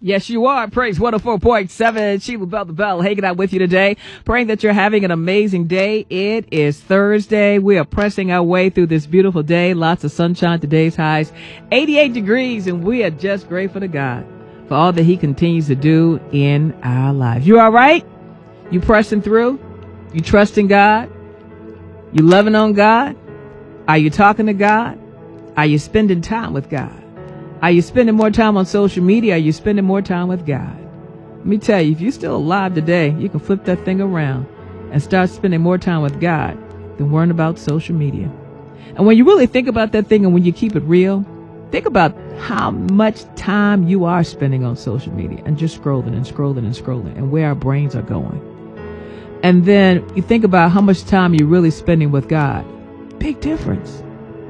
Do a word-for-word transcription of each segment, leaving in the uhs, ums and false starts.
Yes, you are. Praise one oh four point seven. Sheila Bell the Bell hanging out with you today. Praying that you're having an amazing day. It is Thursday. We are pressing our way through this beautiful day. Lots of sunshine. Today's highs eighty-eight degrees, and we are just grateful to God for all that he continues to do in our lives. You all right? You pressing through? You trusting God? You loving on God? Are you talking to God? Are you spending time with God? Are you spending more time on social media? Are you spending more time with God? Let me tell you, if you're still alive today, you can flip that thing around and start spending more time with God than worrying about social media. And when you really think about that thing and when you keep it real, think about how much time you are spending on social media and just scrolling and scrolling and scrolling and where our brains are going. And then you think about how much time you're really spending with God. Big difference.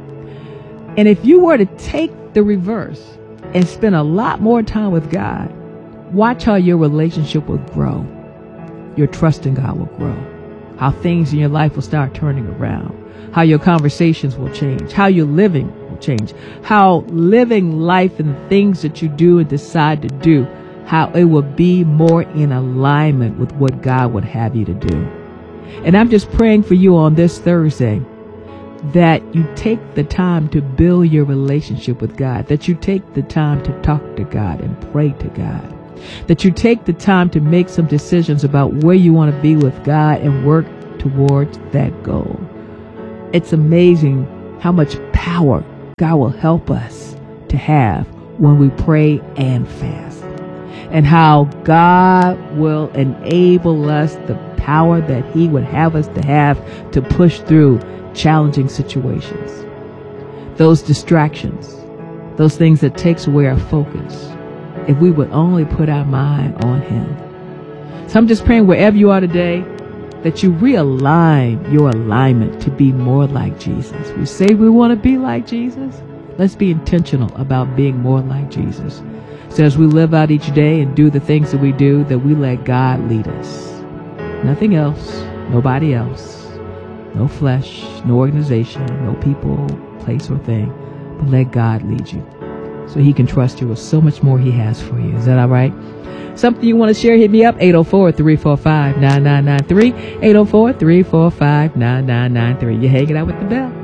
And if you were to take the reverse and spend a lot more time with God, watch how your relationship will grow. Your trust in God will grow. How things in your life will start turning around. How your conversations will change. How your living will change. How living life and the things that you do and decide to do, how it will be more in alignment with what God would have you to do. And I'm just praying for you on this Thursday that you take the time to build your relationship with God, that you take the time to talk to God and pray to God, that you take the time to make some decisions about where you want to be with God and work towards that goal. It's amazing how much power God will help us to have when we pray and fast, and how God will enable us the power that he would have us to have to push through challenging situations, those distractions, those things that takes away our focus, if we would only put our mind on him. So I'm just praying wherever you are today that you realign your alignment to be more like Jesus. We say we want to be like Jesus. Let's be intentional about being more like Jesus. So as we live out each day and do the things that we do, that we let God lead us. Nothing else, nobody else. No flesh, no organization, no people, place or thing, but let God lead you so he can trust you with so much more he has for you. Is that all right? Something you want to share, hit me up, eight oh four, three four five, nine nine nine three, eight oh four, three four five, nine nine nine three. You're hanging out with the Bell.